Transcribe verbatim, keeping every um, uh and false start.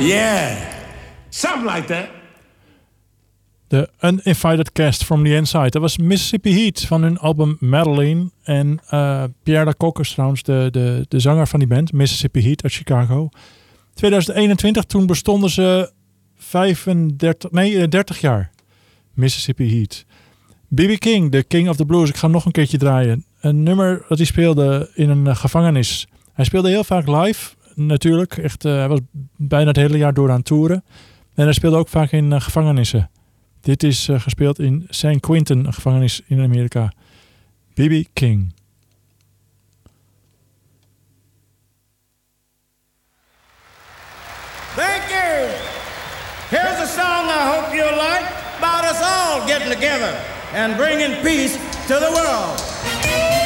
Yeah, something like that. De Uninvited Cast from the Inside. Dat was Mississippi Heat van hun album Madeline. En uh, Pierre Lacocque is trouwens de, de, de zanger van die band. Mississippi Heat uit Chicago. tweeduizend eenentwintig, toen bestonden ze vijfendertig, nee, dertig jaar. Mississippi Heat. B B King, de King of the Blues. Ik ga nog een keertje draaien. Een nummer dat hij speelde in een uh, gevangenis. Hij speelde heel vaak live, natuurlijk. Echt, uh, hij was bijna het hele jaar door aan het toeren. En hij speelde ook vaak in uh, gevangenissen. Dit is uh, gespeeld in San Quentin, een gevangenis in Amerika. B B King. Thank you. Here's a song I hope you'll like about us all getting together and bringing peace to the world.